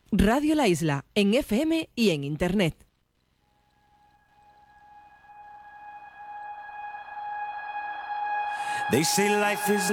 Radio La Isla, en FM y en Internet. They say life is